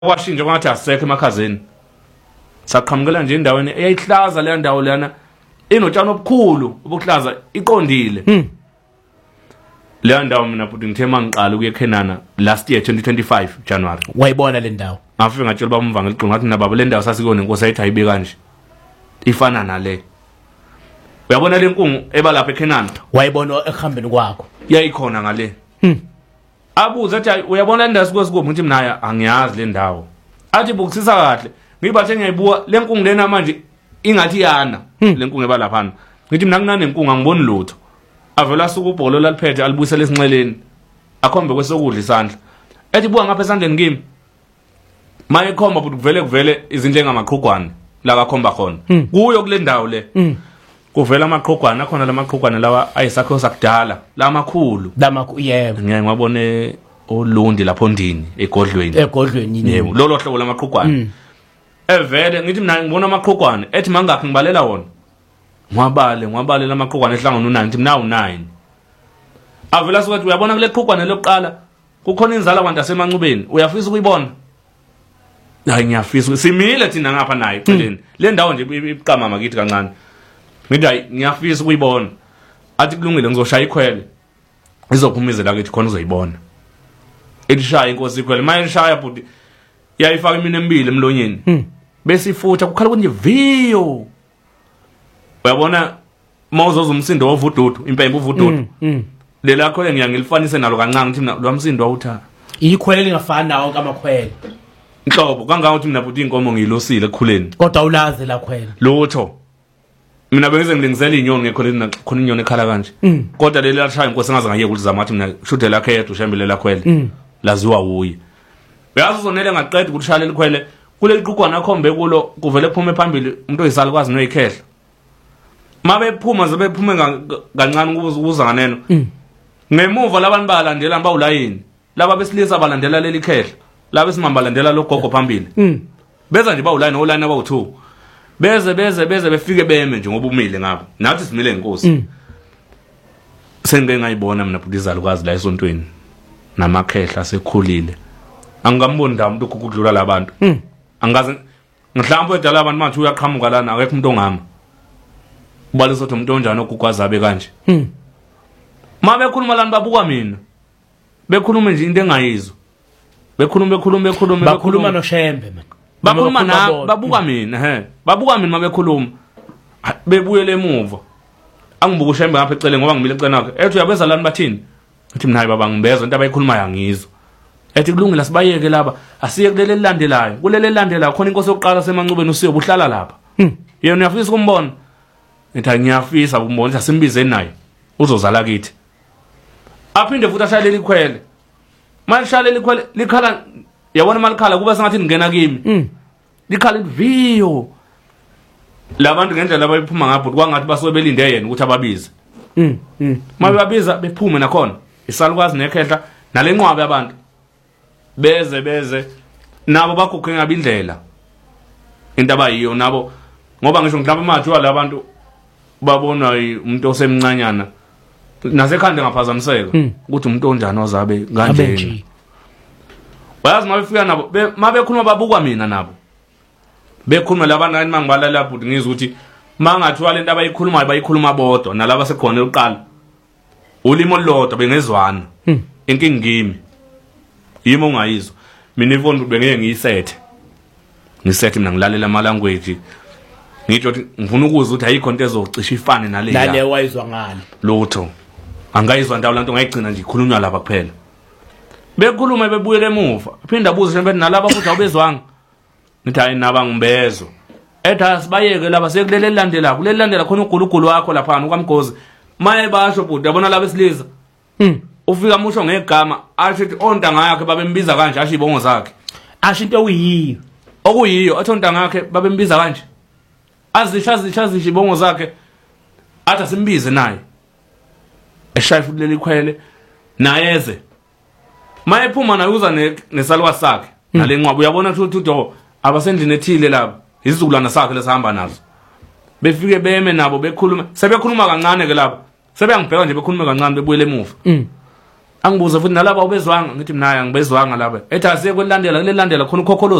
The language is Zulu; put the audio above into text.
kwashintsha kwangathi asekho emakhazeni saqhamukela nje endaweni eyayihlaza le ndawo lana inotshani obukhulu obuhlaza iqondile le ndawo mina futhi ngithe mangiqala ukuye eKenana last year 2025 January wayibona le ndawo ngafika ngatshela baba umva ngeliqinqa ngathi nababa le ndawo sasikone inkosi ayithi ayibe kanje ifana nale uyabona le nkungu ebalapha eKenana wayibona ehambeni kwakho yayikhona ngale abuza athi uyabona le ndawo sikwesikuphi ngithi mina angiyazi le ndawo athi bukisisa kahle ngibathe ngiyayibuka le nkungu lena manje ingathi yana le nkungu ebalaphana ngithi mina kunane nkungu angiboni lutho avela suku ubholo laliphethe alibuyisela esinxeleni akhombe kwesokudla isandla ethi buka ngapha esandleni kimi maye khomba futhi kuvele izindle ngamaqhugwane la kakhomba khona kuyo kule ndawo le kuvela amaqhugwane akhona lamaqhugwane lawa ayisakho sakudala lamakhulu yebo ngeke ngabone olundi lapho ndini egodlweni yebo lolo hlobo lamaqhugwane evele ngithi mina ngibona amaqhugwane ethi mangakhi ngibalela wona ngwabale lamaqhugwane ehlangana u9 ngithi mina u9 avela sokuthi uyabona kule qhugwane lokuqala kukhona inzala kwanti asemancubeni uyafisa ukuyibona hayi ngiyafisa simile thina ngapha naye eceleni le ndawo nje iqama makithi kancane ngithi hayi ngiyafisa ukuyibona athi kulungile ngizoshaya ikhwele izophumizela kithi khona uzoyibona elishaya inkosi ikhwele maye ishaya futhi yayifaka imini emibili emlonyeni bese ifutha kukhala kunje viyo uyabona mawuzoza umsindo wovududu impembe uvududu lela khole ngiyangilifanise nalo kancane ngithi mina lo msindo awutha ikhwele lingafani nawo kamakhwele inhlobo kangaka uthi mina futhi inkomo ngiyilosile ekukhuleni kodwa ulazi la khwela lutho mina bengize ngilingisela inyoni ngekholeni khona inyoni ekhala kanje kodwa leli lashaya inkosi engaze ngayeke ukuthi zama athi mina shuthe lakhe yedwa ushambile la khwele laziwa uye uyazi uzonele ngaqeda ukuthi shaya leli khwele kuleli qhugwana akhombe kulo kuvele kuphume phambili umuntu oyisalukwazi noyikhehla mabephuma zebephume kancane ukuza nganeno ngemuva labantu balandela bawulayini laba besilisa balandela leli khehla laba besimamba balandela logogo phambili beza nje bawulayini olayini abawu2 beze befike beme nje ngoba umile ngapha nathi simile inkosi sengeke ngayibona mina futhi izalukazi la esontweni namakhehla sekhulile angikamboni ndaba umuntu ukudlula labantu angaze mhlawumbe edala abantu manje uyaqhamuka lana akekho umuntu ongama ubaliso ukuthi umuntu onjani okugwaza abe kanje mabe khuluma lana babuka mina bekhuluma nje into engayizwa bakhuluma noShembe man bakhuluma na babuka mina babuka mina mabekhuluma bebuyele emuva angibuka uShembe ngapha ecele ngoba ngimile ecele nakhe ethi uyabeza lana bathini ngithi mina hayi baba ngibeza into abayikhulumayo angizwa ethi kulungile sibayeke laba asiye kulele lilandelayo kulele lilandelayo khona inkosi yokuqala semancubeni usiyo buhlala lapha yena uyafisa ukumbona ngithi ngiyafisa ukumbona asimbize naye uzozala kithi aphinde futhi ashayele ikhwele malishayele ikhwele likhala yabona malikhala kuba sengathi ngena kimi likhala viyo labantu ngendlela abayiphuma ngapho kwangathi basuke belinde yena ukuthi ababize mabebabiza bephume nakhona isalukwazi nekhehla nalenqwabe abantu beze nabo baguqe ngabindlela into abayiyo nabo ngoba ngisho mhlawumbe manje walabantu babona umuntu osemncanyana nasekhanda ngaphazamiseka ukuthi umuntu onjani ozabe kanjeni bayazi mabefika nabo mabekhuluma babukwa mina nabo bekhuluma labantu mangibala lapho ngizwe ukuthi mangathiwa lento abayikhulumayo bayikhuluma bodwa nalabo sekhona eqala ulimo lodwa bengezwana inkingi ngimi yimo ungayizwa mina ifoni bengeke ngiyisethe mina ngilalela ama language ngisho ukuthi ngifuna ukuzwa ukuthi ayikho into ezocisha ifane nale wayizwa ngalo lutho angayizwa ndawo lanto ngayigcina nje ikhulunywa lapha kuphela bekhuluma bebuyele emuva phinda abuze Shembe nalabo futhi awubezwanga nithi hayi naba ngibezo ethi asibayeke laba sekulele landela kuleli landela khona ugulugulu wakho lapha ukamgozi maye basho futhi yabona laba esilisa ufika musho ngegama athi ontanga yakhe babembiza kanje asho ibongo zakhe asho into okuyiyo athi ontanga yakhe babembiza kanje azisha ibongo zakhe athi simbize naye eshaya futhi leli khwele nayeze maye phuma naye uza nesalwa sakhe nalenqwabo uyabona ukuthi abasendlini ethile laba izizukulwana sakhe lesihamba nazo befike beme nabo bekhuluma sebekhuluma kancane ke lapha sebeyangibheka nje bekhuluma kancane bebuyele emuva Angibuza futhi nalabo ubezwanga ngithi mina hayi angibezwanga laba ethi asiye kwelilandela khona ukhokholo